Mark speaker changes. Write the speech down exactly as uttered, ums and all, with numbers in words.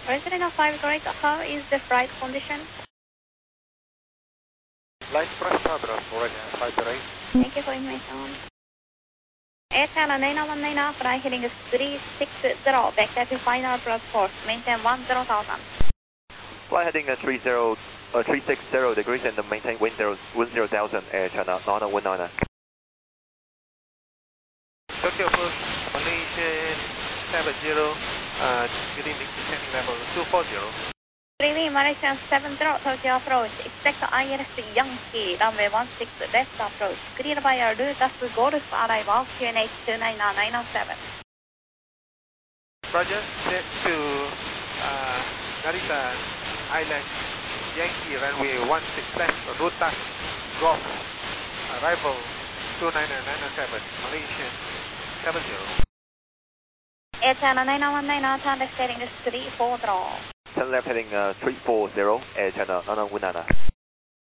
Speaker 1: President of five correct, how is the flight condition?
Speaker 2: Light press powder, already, five correct.
Speaker 1: Thank you for information. Air China nine one nine, flight heading is three six zero, back to final approach course, maintain one zero thousand.
Speaker 2: Flight heading at three zero, uh, three six zero degrees and maintain wind zero, one zero thousand, Air China nine one nine.
Speaker 3: Tokyo approach, Malaysian seven zero, uh, good evening, descending level two four zero.
Speaker 1: Good evening, Malaysian seven zero, Tokyo approach, expect I L S Yankee, runway one six, left approach, clear by a route as Golf arrival, Q N H two nine nine seven.
Speaker 3: Roger, set to uh, Narita Island, Yankee, runway one six left, route task, Golf, arrival two nine nine seven, Malaysian seven zero.
Speaker 1: Air China nine one nine, turn left heading is three four zero.
Speaker 2: Turn left heading uh, three four zero, Air China nine one nine.